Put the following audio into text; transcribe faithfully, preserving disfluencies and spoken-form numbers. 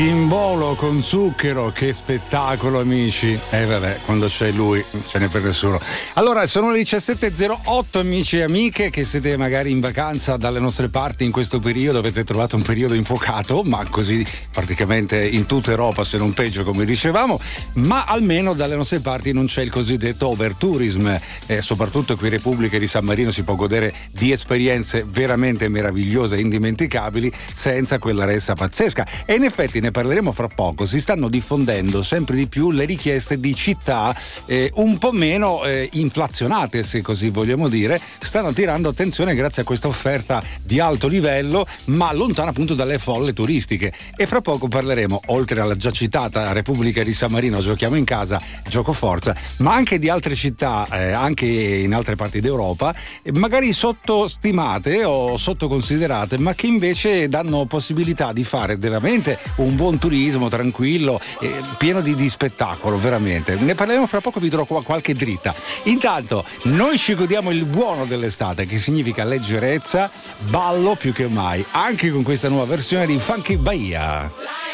In volo con zucchero, che spettacolo, amici. E eh, vabbè, quando c'è lui non ce n'è per nessuno. Allora, sono le diciassette e zero otto, amici e amiche, che siete magari in vacanza dalle nostre parti in questo periodo. Avete trovato un periodo infuocato, ma così praticamente in tutta Europa, se non peggio, come dicevamo. Ma almeno dalle nostre parti non c'è il cosiddetto overtourism. E soprattutto qui in Repubblica di San Marino si può godere di esperienze veramente meravigliose e indimenticabili senza quella ressa pazzesca. E in effetti ne parleremo fra poco. Si stanno diffondendo sempre di più le richieste di città eh, un po' meno eh, inflazionate, se così vogliamo dire. Stanno attirando attenzione grazie a questa offerta di alto livello, ma lontana appunto dalle folle turistiche. E fra poco parleremo, oltre alla già citata Repubblica di San Marino, giochiamo in casa, gioco forza, ma anche di altre città, eh, anche in altre parti d'Europa, magari sottostimate o sottoconsiderate, ma che invece danno possibilità di fare veramente un buon turismo tranquillo, eh, pieno di, di spettacolo, veramente. Ne parleremo fra poco, vi darò qua qualche dritta. Intanto noi ci godiamo il buono dell'estate, che significa leggerezza, ballo più che mai, anche con questa nuova versione di Funky Bahia.